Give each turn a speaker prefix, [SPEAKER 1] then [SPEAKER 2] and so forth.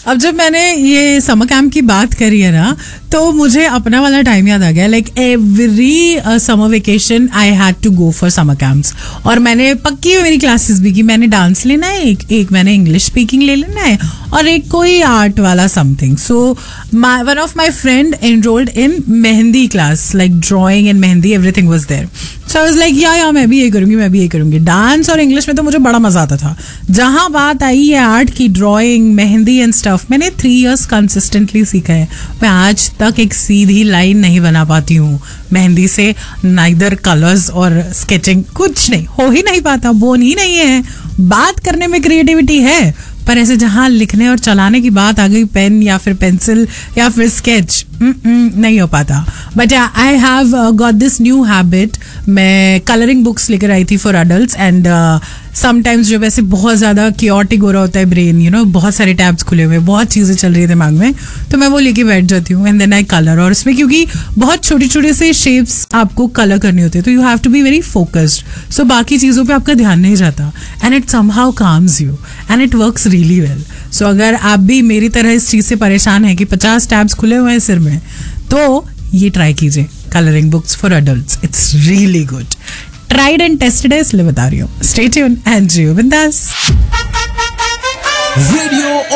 [SPEAKER 1] अब जब मैंने ये समर कैंप की बात करी है ना, तो मुझे अपना वाला टाइम याद आ गया. Like every summer vacation I had to go for summer camps. और मैंने पक्की मेरी क्लासेस भी की. मैंने डांस लेना है, एक मैंने इंग्लिश स्पीकिंग ले लेना है, और एक कोई आर्ट वाला something. So one of my friend enrolled in mehndi class, like drawing and mehndi, everything was there. So I was like या मैं भी ये करूंगी. डांस और इंग्लिश में तो मुझे बड़ा मजा आता था. जहां बात आई है आर्ट की, ड्राइंग, मेहंदी एंड स्टफ, मैंने 3 years कंसिस्टेंटली सीखा है. मैं आज तक एक सीधी लाइन नहीं बना पाती हूँ मेहंदी से. नाइदर कलर्स और स्केचिंग, कुछ नहीं, हो ही नहीं पाता. बोन ही नहीं है. बात करने में क्रिएटिविटी है, पर ऐसे जहां लिखने और चलाने की बात आ गई, पेन या फिर पेंसिल या फिर स्केच, नहीं हो पाता. But I have got this new habit. मैं कलरिंग बुक्स लेकर आई थी फॉर अडल्ट्स. एंड समटाइम्स जब ऐसे बहुत ज़्यादा क्योटिक हो रहा होता है ब्रेन, यू नो, बहुत सारे टैब्स खुले हुए, बहुत चीज़ें चल रही है दिमाग में, तो मैं वो लेके बैठ जाती हूँ. And then I colour. और इसमें क्योंकि बहुत छोटे छोटे से शेप्स आपको कलर करने होते हैं, तो you have to be very focused. सो बाकी चीज़ों पे आपका ध्यान नहीं जाता. And it somehow calms you and it works really well. सो अगर आप भी मेरी तरह इस चीज़ से परेशान हैं कि 50 टैब्स खुले हुए हैं सिर में, तो ये ट्राई कीजिए, colouring books for adults. It's really good. Tried and tested है, इसलिए बता रही हूँ. स्टे ट्यून्ड एंड जियो बिंदास.